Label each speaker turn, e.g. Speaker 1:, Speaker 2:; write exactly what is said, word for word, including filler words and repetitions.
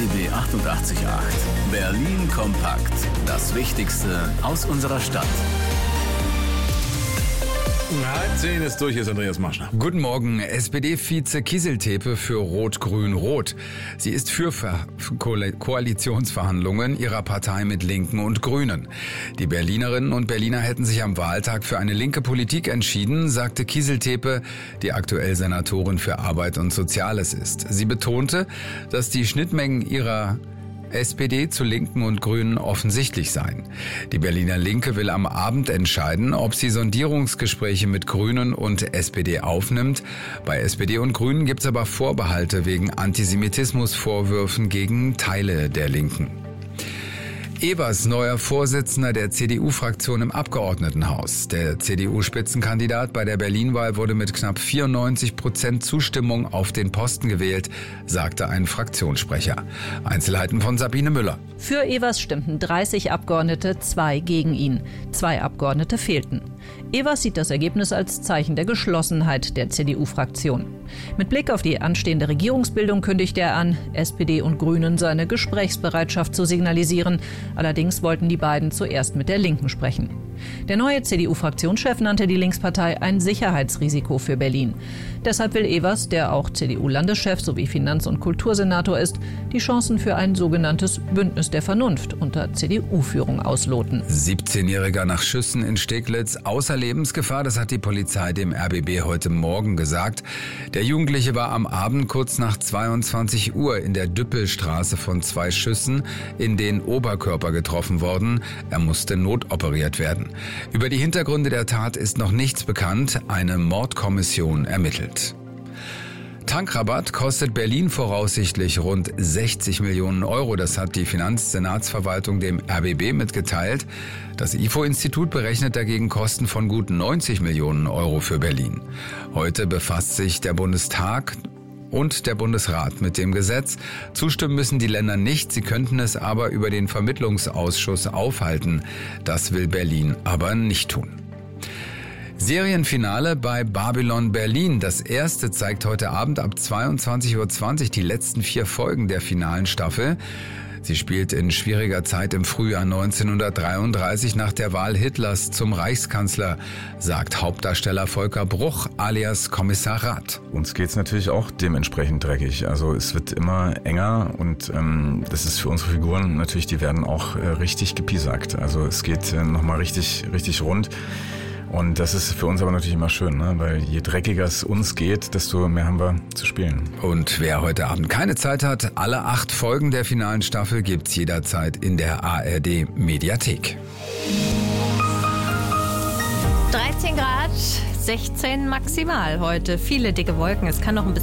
Speaker 1: B B achtundachtzig Komma acht. Berlin kompakt. Das Wichtigste aus unserer Stadt.
Speaker 2: Halb zehn ist durch, ist Andreas Marschner.
Speaker 3: Guten Morgen. S P D-Vize Kieseltepe für Rot-Grün-Rot. Sie ist für Ver- Ko- Koalitionsverhandlungen ihrer Partei mit Linken und Grünen. Die Berlinerinnen und Berliner hätten sich am Wahltag für eine linke Politik entschieden, sagte Kieseltepe, die aktuell Senatorin für Arbeit und Soziales ist. Sie betonte, dass die Schnittmengen ihrer S P D zu Linken und Grünen offensichtlich seien. Die Berliner Linke will am Abend entscheiden, ob sie Sondierungsgespräche mit Grünen und S P D aufnimmt. Bei S P D und Grünen gibt es aber Vorbehalte wegen Antisemitismusvorwürfen gegen Teile der Linken. Evers, neuer Vorsitzender der C D U-Fraktion im Abgeordnetenhaus. Der C D U-Spitzenkandidat bei der Berlin-Wahl wurde mit knapp vierundneunzig Prozent Zustimmung auf den Posten gewählt, sagte ein Fraktionssprecher. Einzelheiten von Sabine Müller.
Speaker 4: Für Evers stimmten dreißig Abgeordnete, zwei gegen ihn. Zwei Abgeordnete fehlten. Evers sieht das Ergebnis als Zeichen der Geschlossenheit der C D U-Fraktion. Mit Blick auf die anstehende Regierungsbildung kündigte er an, S P D und Grünen seine Gesprächsbereitschaft zu signalisieren. Allerdings wollten die beiden zuerst mit der Linken sprechen. Der neue C D U-Fraktionschef nannte die Linkspartei ein Sicherheitsrisiko für Berlin. Deshalb will Evers, der auch C D U-Landeschef sowie Finanz- und Kultursenator ist, die Chancen für ein sogenanntes Bündnis der Vernunft unter C D U-Führung ausloten.
Speaker 3: siebzehnjähriger nach Schüssen in Steglitz außer Lebensgefahr, das hat die Polizei dem R B B heute Morgen gesagt. Der Jugendliche war am Abend kurz nach zweiundzwanzig Uhr in der Düppelstraße von zwei Schüssen in den Oberkörper getroffen worden. Er musste notoperiert werden. Über die Hintergründe der Tat ist noch nichts bekannt. Eine Mordkommission ermittelt. Tankrabatt kostet Berlin voraussichtlich rund sechzig Millionen Euro. Das hat die Finanzsenatsverwaltung dem R B B mitgeteilt. Das I F O-Institut berechnet dagegen Kosten von gut neunzig Millionen Euro für Berlin. Heute befasst sich der Bundestag und der Bundesrat mit dem Gesetz. Zustimmen müssen die Länder nicht, sie könnten es aber über den Vermittlungsausschuss aufhalten. Das will Berlin aber nicht tun. Serienfinale bei Babylon Berlin. Das erste zeigt heute Abend ab zweiundzwanzig Uhr zwanzig die letzten vier Folgen der finalen Staffel. Sie spielt in schwieriger Zeit im Frühjahr neunzehnhundertdreiunddreißig nach der Wahl Hitlers zum Reichskanzler, sagt Hauptdarsteller Volker Bruch alias Kommissar Rath.
Speaker 5: Uns geht's natürlich auch dementsprechend dreckig. Also es wird immer enger und ähm, das ist für unsere Figuren natürlich, die werden auch äh, richtig gepiesackt. Also es geht äh, nochmal richtig, richtig rund. Und das ist für uns aber natürlich immer schön, ne? Weil je dreckiger es uns geht, desto mehr haben wir zu spielen.
Speaker 3: Und wer heute Abend keine Zeit hat, alle acht Folgen der finalen Staffel gibt's jederzeit in der A R D-Mediathek.
Speaker 6: dreizehn Grad, sechzehn maximal heute. Viele dicke Wolken. Es kann noch ein bisschen